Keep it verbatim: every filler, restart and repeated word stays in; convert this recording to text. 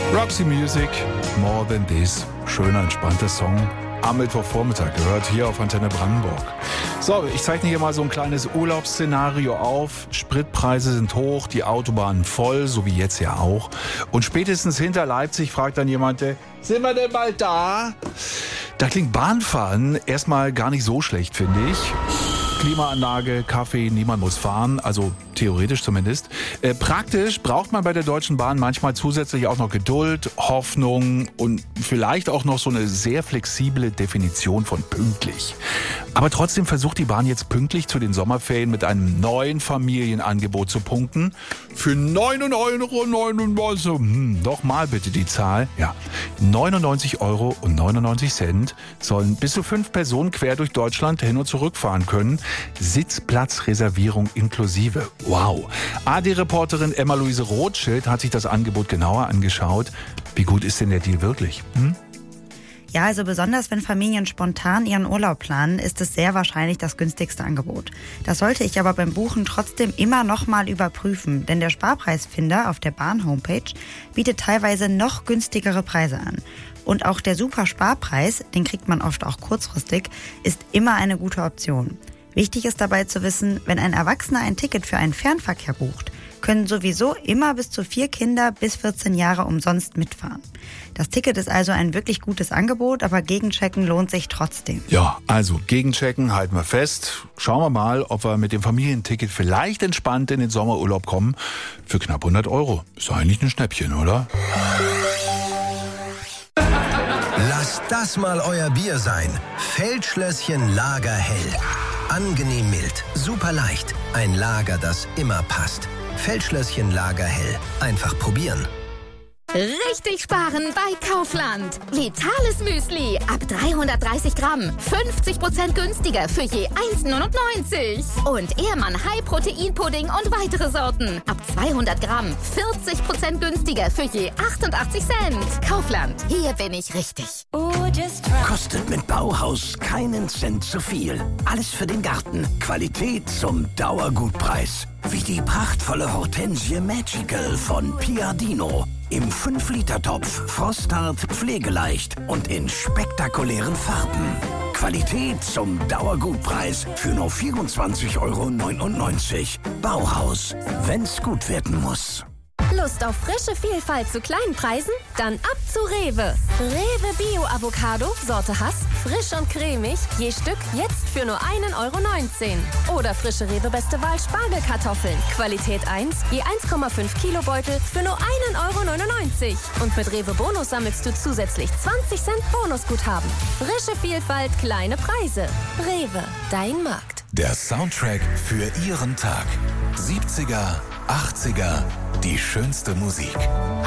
Roxy Music, More Than This. Schöner, entspannter Song. Am Mittwochvormittag gehört hier auf Antenne Brandenburg. So, ich zeichne hier mal so ein kleines Urlaubsszenario auf. Spritpreise sind hoch, die Autobahnen voll, so wie jetzt ja auch. Und spätestens hinter Leipzig fragt dann jemand, sind wir denn bald da? Da klingt Bahnfahren erstmal gar nicht so schlecht, finde ich. Klimaanlage, Kaffee, niemand muss fahren, also theoretisch zumindest. Äh, praktisch braucht man bei der Deutschen Bahn manchmal zusätzlich auch noch Geduld, Hoffnung und vielleicht auch noch so eine sehr flexible Definition von pünktlich. Aber trotzdem versucht die Bahn jetzt pünktlich zu den Sommerferien mit einem neuen Familienangebot zu punkten. Für neun Euro neunundneunzig, hm, doch mal bitte die Zahl. Ja, neunundneunzig Euro und neunundneunzig Cent sollen bis zu fünf Personen quer durch Deutschland hin und zurück fahren können. Sitzplatzreservierung inklusive. Wow. A D-Reporterin Emma-Luise Rothschild hat sich das Angebot genauer angeschaut. Wie gut ist denn der Deal wirklich? Hm? Ja, also besonders wenn Familien spontan ihren Urlaub planen, ist es sehr wahrscheinlich das günstigste Angebot. Das sollte ich aber beim Buchen trotzdem immer noch mal überprüfen, denn der Sparpreisfinder auf der Bahn-Homepage bietet teilweise noch günstigere Preise an. Und auch der Super-Sparpreis, den kriegt man oft auch kurzfristig, ist immer eine gute Option. Wichtig ist dabei zu wissen, wenn ein Erwachsener ein Ticket für einen Fernverkehr bucht, können sowieso immer bis zu vier Kinder bis vierzehn Jahre umsonst mitfahren. Das Ticket ist also ein wirklich gutes Angebot, aber Gegenchecken lohnt sich trotzdem. Ja, also Gegenchecken halten wir fest. Schauen wir mal, ob wir mit dem Familienticket vielleicht entspannt in den Sommerurlaub kommen. Für knapp hundert Euro. Ist eigentlich ein Schnäppchen, oder? Lasst das mal euer Bier sein. Feldschlösschen Lagerhell. Angenehm mild, super leicht. Ein Lager, das immer passt. Feldschlösschen Lagerhell. Einfach probieren. Richtig sparen bei Kaufland. Vitales Müsli ab dreihundertdreißig Gramm. fünfzig Prozent günstiger für je eins neunundneunzig. Und Ehrmann High Protein Pudding und weitere Sorten. Ab zweihundert Gramm. vierzig Prozent günstiger für je achtundachtzig Cent. Kaufland. Hier bin ich richtig. Kostet mit Bauhaus keinen Cent zu viel. Alles für den Garten. Qualität zum Dauergutpreis. Wie die prachtvolle Hortensie Magical von Piadino. Im fünf Liter Topf, frosthart, pflegeleicht und in spektakulären Farben. Qualität zum Dauergutpreis für nur vierundzwanzig Euro neunundneunzig. Bauhaus, wenn's gut werden muss. Lust auf frische Vielfalt zu kleinen Preisen? Dann ab zu Rewe. Rewe Bio Avocado, Sorte Hass, frisch und cremig, je Stück jetzt für nur ein Euro neunzehn. Oder frische Rewe Beste Wahl Spargelkartoffeln, Qualität eins, je eins Komma fünf Kilo Beutel für nur ein Euro neunundneunzig. Und mit Rewe Bonus sammelst du zusätzlich zwanzig Cent Bonusguthaben. Frische Vielfalt, kleine Preise. Rewe, dein Markt. Der Soundtrack für Ihren Tag. siebziger, achtziger, die schönste Musik.